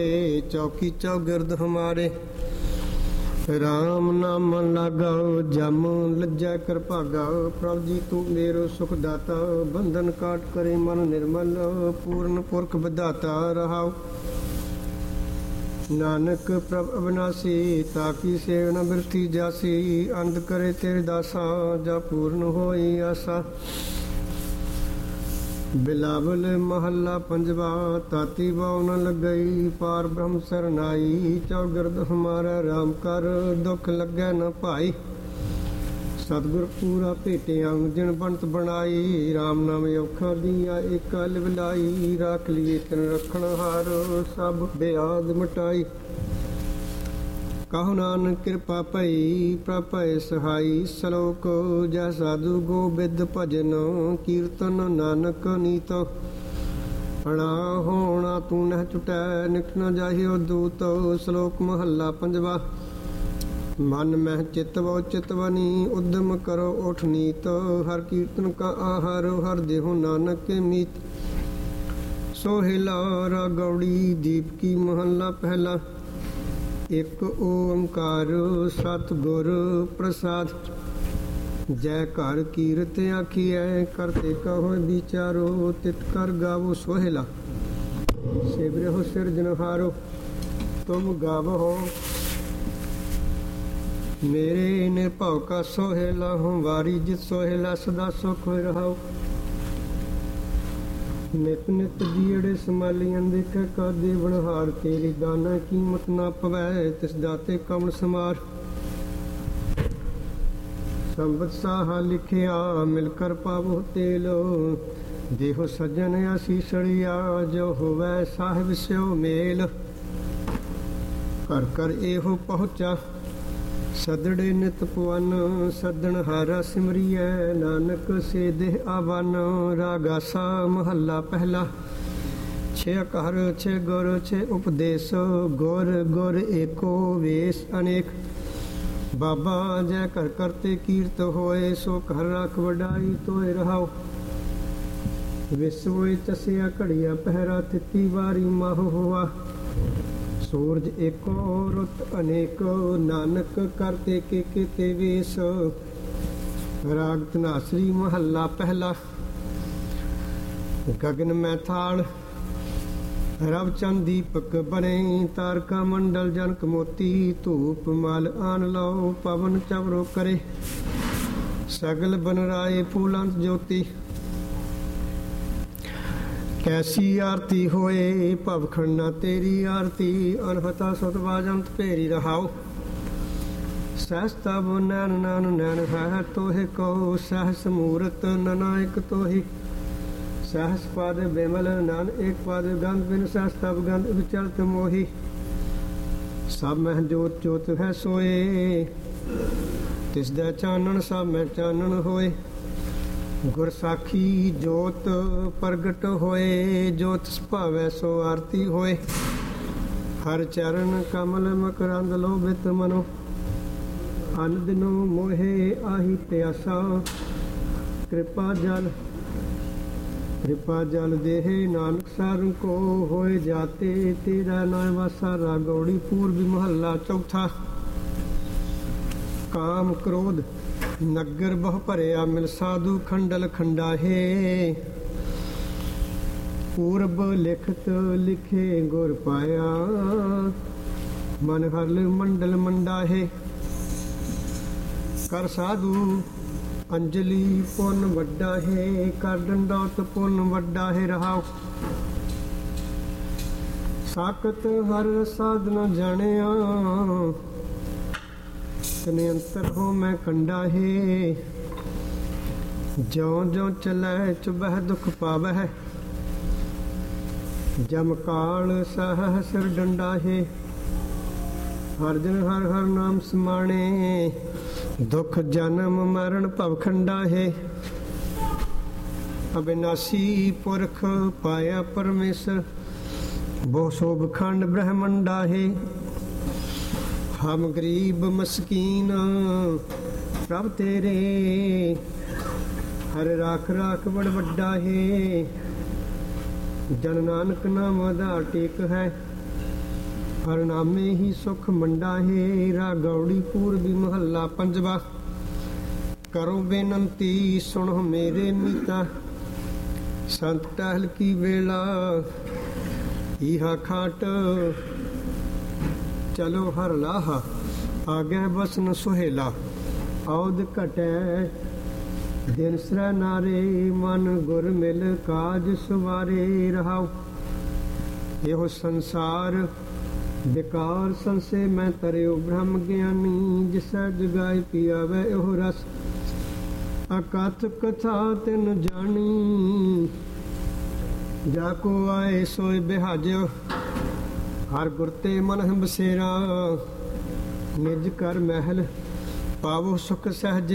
चौकी चौगिर्द हमारे राम नाम लगाओ जम लज्जा कर भागाओ। प्रभु जी तू मेरो सुख दाता बंधन काट करे मन निर्मल पूर्ण पुरख विधाता रहाओ। नानक प्रभ अविनाशी ताकी सेव न बिरथी जासी अंध करे तेरे दासा जा पूर्ण होई आसा। बिलावल महला पंजवा ताती बाव न लगई पार ब्रह्म सरनाई। चौगिर्द हमारा राम कर दुख लगे न भाई सतगुर पूरा भेटिया जिन बनत बनाई। राम नाम औखा दिया एक लिवलाई राख लिए तिन रखण हार सब बेआद मिटाई। कहो नानक कृपा भई प्रभ भय सहाई। सलोक जय साधु गोबिंद भजन कीर्तन नानक नीत। अणा होना तू नह छुटै निक न जाहियो दूत। श्लोक महला पंजवा। मन मह चितवो चितवनी उद्यम करो उठ नीत। हर कीर्तन का आहार हर देहो नानक के मीत। सोहेला रा गौड़ी दीप की महला पहला। एक ओंकार सतगुर प्रसाद। जय कर कीरत आखिए करते कहो विचारो तित कर गावो सोहेला। सेवरहो सिरजनहारो तुम गावो मेरे निर्भव का सोहेला। हूँ वारी जित सोहेला सदा सुख हो रहाओ। नित नित दीड़े समालियां देखे का देवनहार। तेरी दाना कीमत ना पवै तिस दाते कमल समार। संबत साहा लिखिया मिलकर पावो तेलो। देहो सज्जन आसीसड़िया जो होवै साहिब स्यो मेल। कर कर एहो पहुँचा सदड़े नित पवन। सदन हारा सिमरिए नानक से देह आवन। रागासा महला पहला। छे अकार छे गुर छे उपदेश गुर गुर एको वेश अनेक। बाबा जय कर करते कीर्त होए सो कर रख वडाई तोय रहाओ। विश्व चसिया घड़िया पहरा तिती वारी माह हुआ। सूरज एको रुत अनेको नानक करते के ते वेश। राग धनासरी महला पहला। गगन में थाल रव चंद दीपक बने। तारका मंडल जनक मोती धूप मल आन लो। पवन चवरो करे सगल बनराए फूलंत ज्योति। कैसी आरती होए भवखंडा तेरी आरती। अनहता सुतवाजंत भेरी रहाओ। सहस तब नैन नैन नैन है तोहे कहो। सहस मूरत ननायक तोहि। सहस पद बिमल नन एक पद गंध बिन सहस तब गंध विचलत मोहि। सब मह जोत जोत है सोए तिस दै चानन सब मैं चानन होए। गुर साखी जोत प्रगट होए जोत सुभावै सो आरती होए। हर चरण कमल मकरंद लोभित मनो। अन दिनो मोहे आही प्यासा। कृपा जल देहे नानक सारंग को होए जाते। तेरा नाम वासा रागौड़ी पूर्वी महला चौथा। काम क्रोध नगर बहु भरिया मिल साधु खंडल खंडाहे। पूरब लिखत लिखे गुर पाया मन हरल मंडल मंडाहे। कर साधु अंजलि पुन वड्डा है कर दंडौत पुन वड्डा है रहाओ। साकत हर साधना जानिया तने अंतर हो मैं कंडा है। ज्यों ज्यों चलै चुबह दुख पावह। जम काल सह सिर डंडा है। हर जन हर हर नाम समाणे। दुख जन्म मरण भवखंडा है। अविनाशी पुरख पाया परमेश्वर। बहु शोभ खंड ब्रह्मंडा है। हम गरीब मस्कीन प्रभ तेरे। हर राख राख बड़ वड्डा है। जन नानक नाम आधार टेक है। ਹਰਨਾਮੇ ਹੀ ਸੁਖ ਮੰਡਾ ਹੇਰਾ ਗੌੜੀ ਪੂਰਬੀ ਮਹੱਲਾ ਪੰਜਵਾ। ਕਰੋ ਬੇਨੰਤੀ ਸੁਣੋ ਮੇਰੇ ਮੀਤਾ, ਸੰਤ ਟਹਿਲ ਕੀ ਵੇਲਾ ਇਹਾ ਖਾਟ ਚਲੋ ਹਰ ਲਾਹਾ, ਆਗੇ ਬਸਨ ਸੁਹੇਲਾ। ਔਦ ਘਟੈ ਦਿਨ ਸ੍ਰੈ ਨਾਰੇ, ਮਨ ਗੁਰ ਮਿਲ ਕਾਜ ਸਵਾਰੇ ਰਹਾਉ। ਇਹੋ ਸੰਸਾਰ ਵਿਕਾਰ ਸੰਸੇ ਮੈਂ ਤਰਿਓ ਬ੍ਰਹਮ ਗਿਆਨੀ, ਜਿਸੈ ਜਗਾਇ ਪੀਆਵੈ ਇਹੋ ਰਸ, ਅਕਥ ਕਥਾ ਤਿਨ ਜਾਣੀ। ਜਾ ਕੋ ਆਏ ਸੋਇ ਬਿਹਾਜਿਓ, ਹਰ ਗੁਰ ਤੇ ਮਨ ਬਸੇਰਾ। ਨਿਜ ਕਰ ਮਹਿਲ ਪਾਵੋ ਸੁਖ ਸਹਿਜ,